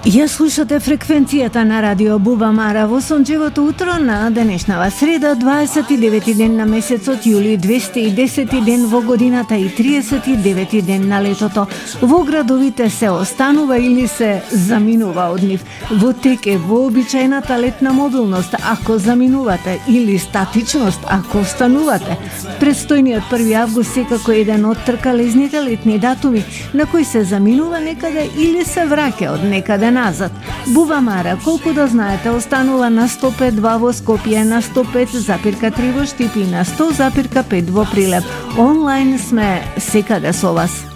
Ја слушате фреквенцијата на Радио Буба Мара во сончевото утро на денешнава среда, 29 ден на месецот јули, 210 ден во годината и 39 ден на летото. Во градовите се останува или се заминува од нив. Во тек е вообичаената летна мобилност ако заминувате или статичност ако останувате. Предстојниот 1 август секако е еден од тркалезните летни датуми на кои се заминува некаде или се враќа од некаде назад. Буба Мара, колку да знаете, останува на 105.2 во Скопје, на 105.3 во Штип и на 100.5 во Прилеп. Онлайн сме секаде со вас.